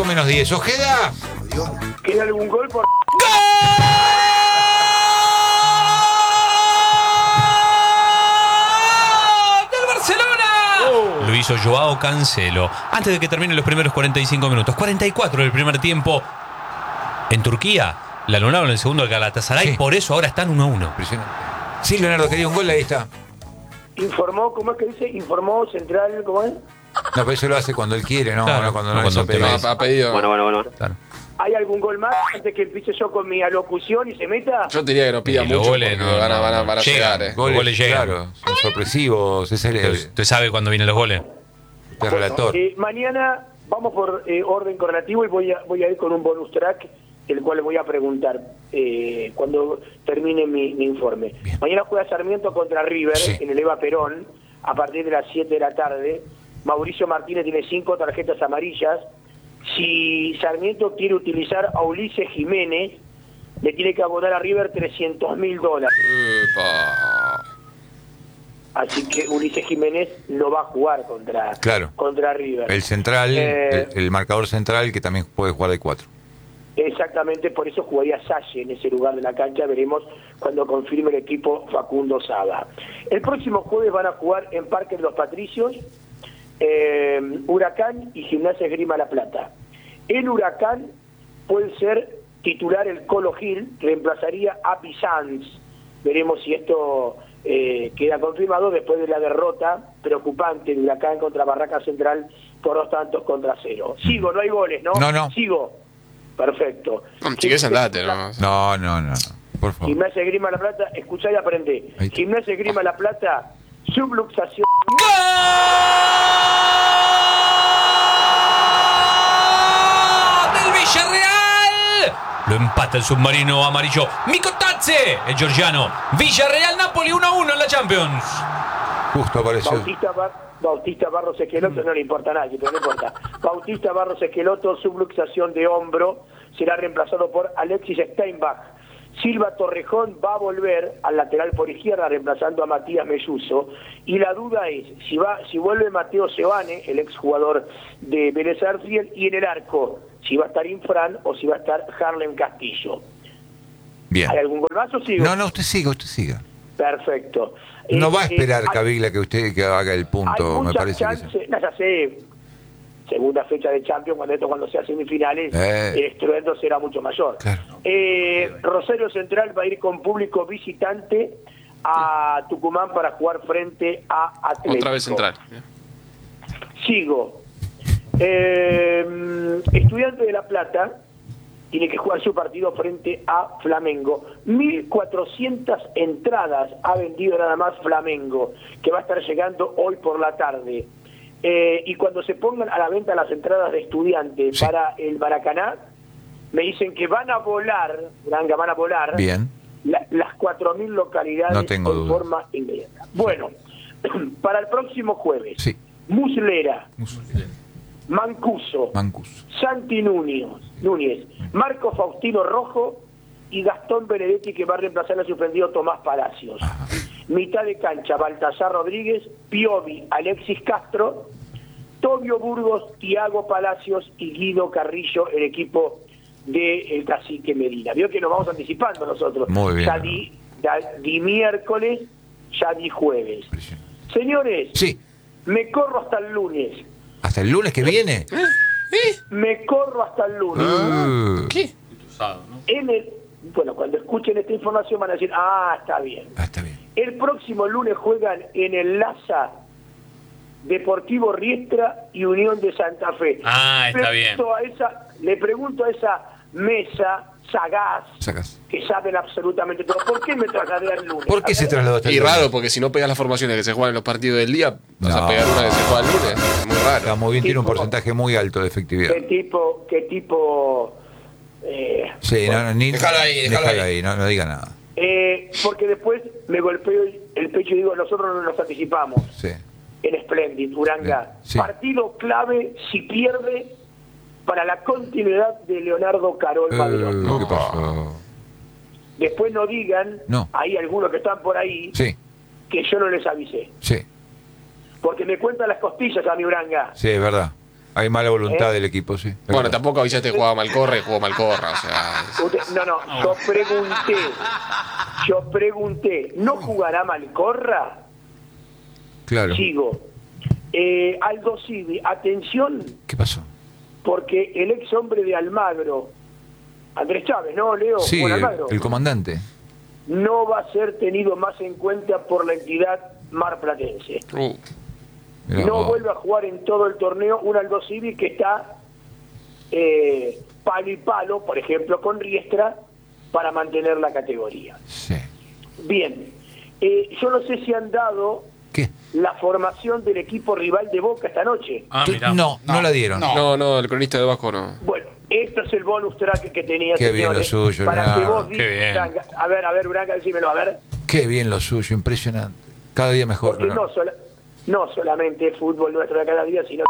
menos 10. Ojeda. ¿Queda algún gol por...? Lo hizo Joao Cancelo antes de que terminen los primeros 45 minutos. 44 del primer tiempo. En Turquía la anularon el segundo al Galatasaray. Sí. Por eso ahora están 1-1. Impresionante. Sí, Leonardo, quería un gol, ahí está. Informó, ¿cómo es que dice? Informó Central, ¿cómo es? No, pero eso lo hace cuando él quiere, ¿no? Claro. No, cuando No, no cuando es te pedido. va. Ha pedido. Bueno. Claro. ¿Hay algún gol más antes que empiece yo con mi alocución y se meta? Yo diría que no pida Los mucho goles porque no, van a llegan. llegar. Goles llegan. Claro, son sorpresivos. Es el ¿Usted sabe cuándo vienen los goles? relator. Mañana vamos por orden correlativo y voy a ir con un bonus track, el cual le voy a preguntar cuando termine mi informe. Bien. Mañana juega Sarmiento contra River en el Eva Perón a partir de las 7 de la tarde. Mauricio Martínez tiene 5 tarjetas amarillas. Si Sarmiento quiere utilizar a Ulises Jiménez, le tiene que abonar a River $300.000. Epa. Así que Ulises Jiménez no va a jugar contra River. El central, el marcador central que también puede jugar de 4. Exactamente, por eso jugaría Salle en ese lugar de la cancha. Veremos cuando confirme el equipo Facundo Saba. El próximo jueves van a jugar en Parque de los Patricios Huracán y Gimnasia Esgrima La Plata. El Huracán puede ser titular el Colo Gil, reemplazaría a Bizanz. Veremos si esto queda confirmado después de la derrota preocupante de Huracán contra Barraca Central por 2-0. Sigo, no hay goles, ¿no? No. Sigo. Perfecto. Chiques, andate, ¿no? No. Por favor. Gimnasia Esgrima La Plata, escuchá y aprendé. Ahí está. Gimnasia Esgrima La Plata, subluxación. ¡Del Villarreal! Lo empata el submarino amarillo. Mikotadze, el georgiano. Villarreal-Napoli 1-1 en la Champions. Justo apareció. Bautista Barros Esqueloto, no le importa a nadie, pero no importa. Bautista Barros Esqueloto, subluxación de hombro, será reemplazado por Alexis Steinbach. Silva Torrejón va a volver al lateral por izquierda, reemplazando a Matías Melluso. Y la duda es si vuelve Mateo Sebane, el exjugador de Vélez Sarsfield, y en el arco, si va a estar Infran o si va a estar Harlem Castillo. Bien. ¿Hay algún gol más o sigo? No, usted siga. Perfecto. No va a esperar, hay- Caviglia, que usted que haga el Hay punto, me muchas parece que chances, sí. ya sé, segunda fecha de Champions, cuando sea semifinales, el estruendo será mucho mayor. Claro. Rosario Central va a ir con público visitante a Tucumán para jugar frente a Atlético. Otra vez Central. Sigo. Estudiante de La Plata tiene que jugar su partido frente a Flamengo. 1.400 entradas ha vendido nada más Flamengo, que va a estar llegando hoy por la tarde. Y cuando se pongan a la venta las entradas de Estudiantes para el Maracaná, me dicen que van a volar, Granga, van a volar Bien. las 4.000 localidades No tengo en dudas. forma inmediata. Bueno, para el próximo jueves, Sí. Muslera, Mancuso, Santi Núñez, Marco Faustino Rojo y Gastón Benedetti, que va a reemplazar al suspendido Tomás Palacios. Mitad de cancha, Baltasar Rodríguez, Piovi, Alexis Castro, Tobio Burgos, Tiago Palacios y Guido Carrillo, el equipo del Cacique Medina. Vio que nos vamos anticipando nosotros. Muy bien. Ya di miércoles, ya di jueves. Señores, Sí. me corro hasta el lunes. ¿Hasta el lunes que viene? Me corro hasta el lunes. ¿Qué? Bueno, cuando escuchen esta información van a decir, está bien. Está bien. El próximo lunes juegan en el Laza Deportivo Riestra y Unión de Santa Fe. Está bien. Le pregunto a esa mesa sagaz, Sacas. que saben absolutamente todo, ¿por qué me trasladé al lunes? ¿Por qué se trasladó hasta el Y lunes? raro, porque si no pegas las formaciones que se juegan en los partidos del día, vas No. a pegar una que se juega el lunes. Es muy Está raro. muy bien, tiene un Tipo- porcentaje muy alto de efectividad. ¿Qué tipo? Sí, Déjalo ahí. No diga nada. Porque después me golpeo el pecho y digo, nosotros no nos anticipamos. Sí. En Splendid, Uranga. Sí. Partido clave si pierde para la continuidad de Leonardo Carol Madrid. ¿Qué pasó? Después no digan, No. hay algunos que están por ahí, Sí, que yo no les avisé. sí, Porque me cuentan las costillas a mi Uranga. sí, es verdad. Hay mala voluntad del equipo, sí. Bueno, tampoco avisaste que jugaba Malcorra y jugó Malcorra, o sea. No, yo pregunté, ¿no jugará Malcorra? Claro. Sigo. Aldo Civi, atención, ¿Qué pasó? porque el ex hombre de Almagro, Andrés Chávez, ¿no, Leo? Sí, Bueno, Almagro, el comandante. no va a ser tenido más en cuenta por la entidad marplatense. Mirá No vos. vuelve a jugar en todo el torneo un Aldo Civi que está palo y palo, por ejemplo, con Riestra, para mantener la categoría. Sí. Bien, yo no sé si han dado ¿Qué? la formación del equipo rival de Boca esta noche. Mirá. No la dieron. No. No, el cronista de Vasco no. Bueno, esto es el bonus track que tenía, Qué bien señores, lo suyo, para que Leonardo. vos Qué bien. digas, a ver, Branca, decímelo, a ver, Qué bien lo suyo, impresionante. Cada día mejor. porque Leonardo. no solamente es fútbol nuestro de cada día, sino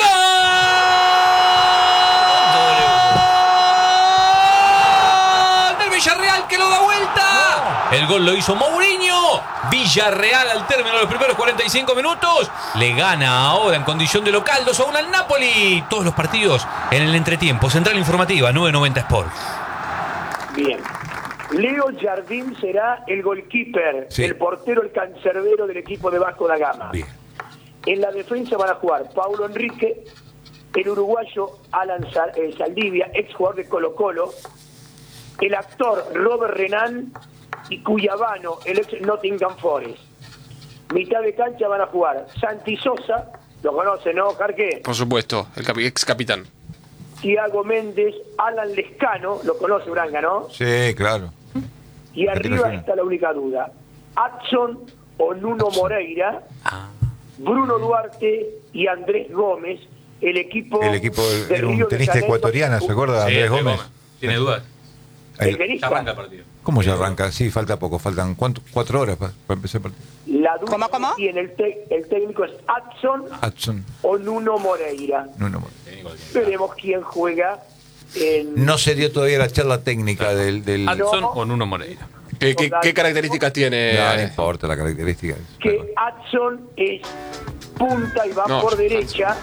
¡Gol del Villarreal que lo da vuelta! El gol lo hizo Mourinho. Villarreal al término de los primeros 45 minutos le gana ahora en condición de local 2-1 al Napoli. Todos los partidos en el entretiempo. Central Informativa 990 Sport. bien. Leo Jardín será el goalkeeper, Sí. el portero, el cancerbero del equipo de Vasco da Gama. Bien. En la defensa van a jugar Paulo Enrique, el uruguayo Alan Saldivia, ex jugador de Colo Colo, el actor Robert Renan y Cuyabano, el ex Nottingham Forest. Mitad de cancha van a jugar Santi Sosa, lo conoce, ¿no, Jarque? Por supuesto, el ex capitán. Tiago Méndez, Alan Lescano, lo conoce Branca, ¿no? Sí, claro. Y arriba Argentina. está la única duda. Adson o Nuno Moreira, Bruno Duarte y Andrés Gómez, el equipo El equipo de era un Río de tenista Janeiro. ecuatoriano, ¿se acuerda? Andrés Gómez. ¿Tiene dudas? El El- tenista. Ya arranca el partido. ¿Cómo ya arranca? Sí, falta poco. Faltan 4 horas para empezar el partido. La duda ¿Cómo? tiene el técnico es Adson Hudson. o Nuno Moreira. No. Veremos quién juega en... No se dio todavía la charla técnica del... Ah, no. Son o Nuno Moreira. ¿Qué características tiene? No importa la característica. Que Adson es punta y va No, por derecha.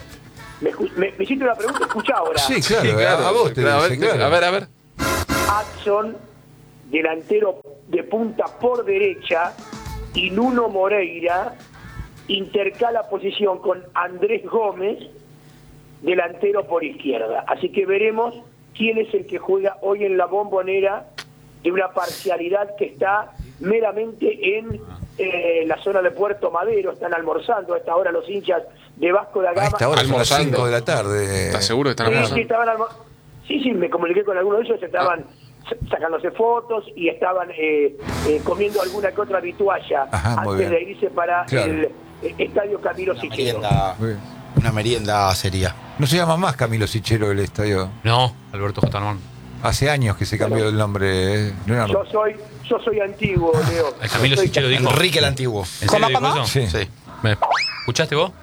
Me hiciste una pregunta, escucha ahora. Sí, claro, a vos te Claro, dice, claro. a ver. Adson, delantero de punta por derecha, y Nuno Moreira intercala posición con Andrés Gómez, delantero por izquierda. Así que veremos quién es el que juega hoy en la Bombonera, de una parcialidad que está meramente en la zona de Puerto Madero. Están almorzando a esta hora los hinchas de Vasco da A Gama. esta hora son las Almorzando. 5 de la tarde. ¿Estás seguro que están Sí, almorzando? estaban sí, me comuniqué con algunos de ellos, estaban sacándose fotos y estaban comiendo alguna que otra vitualla Ajá, muy antes bien. de irse para Claro. el estadio Camilo Sichero. Muy bien. Una merienda sería. No se llama más Camilo Sichero el estadio. No, Alberto J. Armán. Hace años que se cambió el nombre, Leonardo. Yo soy antiguo, Leo. El Camilo Yo soy Sichero dijo. Enrique el Antiguo. ¿En serio dijo eso? Sí. Sí. ¿Me escuchaste vos?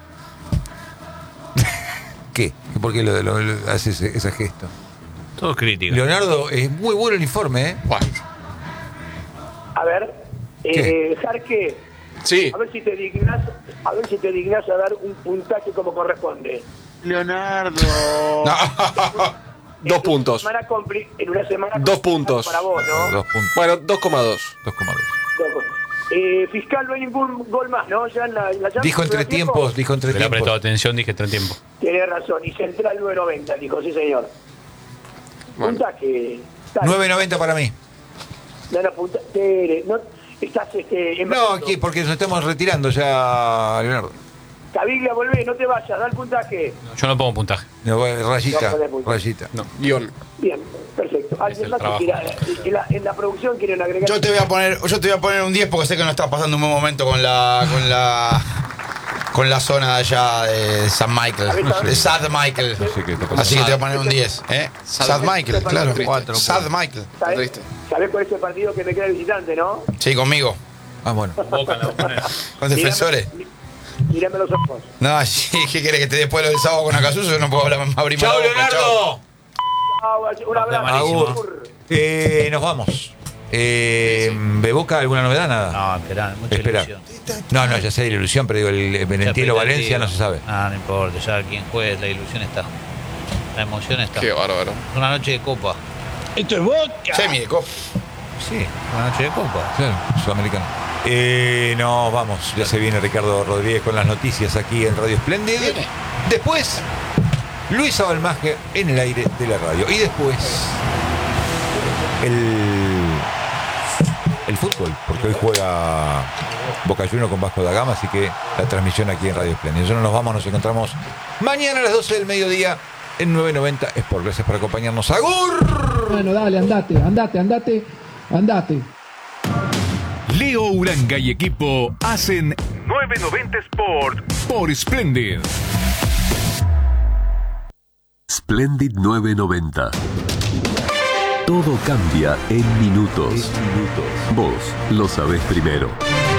¿Qué? ¿Por qué lo hace ese gesto? Todo crítico. Leonardo, es muy bueno el informe, ¿eh? Buah. A ver, ¿Qué? Jarque, Sí, a ver si te dignas a dar un puntaje como corresponde. Leonardo. 2 puntos. En una semana 2 puntos. para vos, ¿no? 2 puntos. Bueno, 2,2. 2,2. Fiscal, no hay ningún gol más, ¿no? Ya en la Dijo entre tiempos, dijo entre Le ha prestado tiempos. atención, dije entre tiempo. Tiene razón. Y Central 9.90, dijo, sí, señor. Bueno. Puntaje. 9.90 para mí. No, estás No, aquí, porque nos estamos retirando ya, Leonardo. Caviglia, volvé, no te vayas, da el puntaje. Yo no pongo puntaje. No, rayita, No podés puntar. rayita. No. Guión. Bien, perfecto. Es ¿Alguien el más que trabajo. quiera, en la producción quieren agregar? Yo te voy a poner un 10 porque sé que no estás pasando un buen momento con la zona de allá de San Michael, de Sad Michael. No sé qué está pasando. Así que te voy a poner un 10, ¿eh? Sad Michael, claro. Triste. Sad Michael. Triste. ¿Sabés cuál es el partido que me queda de visitante, no? Sí, conmigo. Ah, bueno. Boca en la bombonera. Con defensores. Mírame los ojos. No, sí, ¿qué querés que te después lo del sábado con Acasuso? Yo no puedo hablar más abrir ¡Chao, la boca, chao. Leonardo! Chao, un abrazo. Malísimo. Agur. Nos vamos. ¿De Boca alguna novedad? Nada. No, esperá, mucha Espera. ilusión. No, ya sé de la ilusión, pero digo, el Benentielo Mucha Valencia expectativa. no se sabe. No importa, ya quien juegue, la ilusión está. La emoción está. Qué bárbaro. Es una noche de copa. Semi de copa. Sí, una noche de copa. Claro, sudamericano. No, vamos, ya se viene Ricardo Rodríguez con las noticias aquí en Radio Splendid. Después, Luis Abalmaje en el aire de la radio. Y después, el fútbol, porque hoy juega Boca Juniors con Vasco da Gama, así que la transmisión aquí en Radio Splendid. Nosotros nos vamos, nos encontramos mañana a las 12 del mediodía en 990 Sport. Gracias por acompañarnos. ¡Agur! Bueno, dale, andate. Leo Uranga y equipo hacen 990 Sport por Splendid. Splendid 990. Todo cambia en minutos. Vos lo sabés primero.